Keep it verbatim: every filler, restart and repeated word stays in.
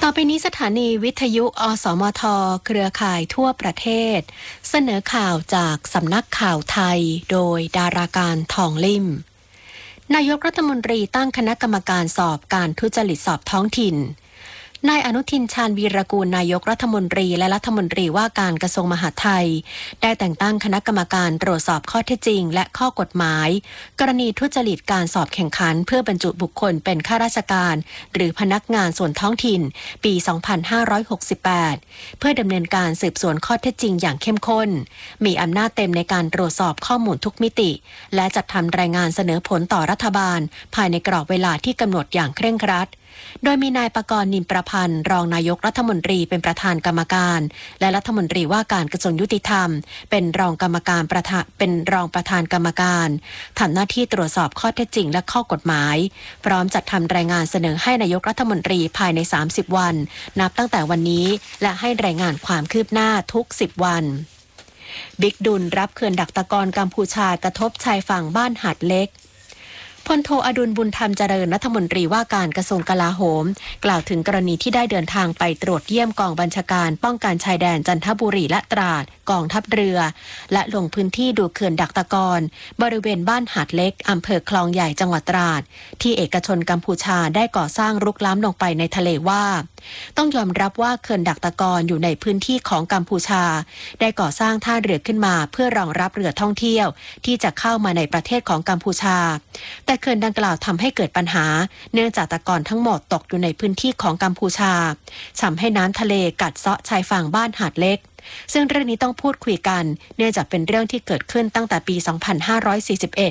อไปนี้สถานีวิทยุอสมทเครือข่ายทั่วประเทศเสนอข่าวจากสำนักข่าวไทยโดยดาราการทองลิ่มนายกรัฐมนตรีตั้งคณะกรรมการสอบการทุจริตสอบท้องถิ่นนายอนุทินชาญวีรกูลนายกรัฐมนตรีและรัฐมนตรีว่าการกระทรวงมหาดไทยได้แต่งตั้งคณะกรรมการตรวจสอบข้อเท็จจริงและข้อกฎหมายกรณีทุจริตการสอบแข่งขันเพื่อบรรจุบุคคลเป็นข้าราชการหรือพนักงานส่วนท้องถิ่นปี สองพันห้าร้อยหกสิบแปด เพื่อดำเนินการสืบสวนข้อเท็จจริงอย่างเข้มข้นมีอำนาจเต็มในการตรวจสอบข้อมูลทุกมิติและจัดทำรายงานเสนอผลต่อรัฐบาลภายในกรอบเวลาที่กำหนดอย่างเคร่งครัดโดยมีนายปกรณ์นิมประพันธ์รองนายกรัฐมนตรีเป็นประธานกรรมการและรัฐมนตรีว่าการกระทรวงยุติธรรมเป็นรองกรรมการประธานเป็นรองประธานกรรมการทำหน้าที่ตรวจสอบข้อเท็จจริงและข้อกฎหมายพร้อมจัดทำรายงานเสนอให้นายกรัฐมนตรีภายในสามสิบวันนับตั้งแต่วันนี้และให้รายงานความคืบหน้าทุกสิบวันบิ๊กดุลรับเขื่อนดักตะกอนกัมพูชากระทบชายฝั่งบ้านหาดเล็กพลโทอดุลบุญธรรมเจริญรัฐมนตรีว่าการกระทรวงกลาโหมกล่าวถึงกรณีที่ได้เดินทางไปตรวจเยี่ยมกองบัญชาการป้องกันชายแดนจันทบุรีและตราดกองทัพเรือและลงพื้นที่ดูเขื่อนดักตะกอนบริเวณบ้านหาดเล็กอำเภอคลองใหญ่จังหวัดตราดที่เอกชนกัมพูชาได้ก่อสร้างรุกล้ำลงไปในทะเลว่าต้องยอมรับว่าเขื่อนดักตะกอนอยู่ในพื้นที่ของกัมพูชาได้ก่อสร้างท่าเรือขึ้นมาเพื่อรองรับเรือท่องเที่ยวที่จะเข้ามาในประเทศของกัมพูชาแต่เขื่อนดังกล่าวทำให้เกิดปัญหาเนื่องจากตะกอนทั้งหมดตกอยู่ในพื้นที่ของกัมพูชาทำให้น้ำทะเลกัดเซาะชายฝั่งบ้านหาดเล็กซึ่งเรื่องนี้ต้องพูดคุยกันเนื่องจากเป็นเรื่องที่เกิดขึ้นตั้งแต่ปี สองพันห้าร้อยสี่สิบเอ็ด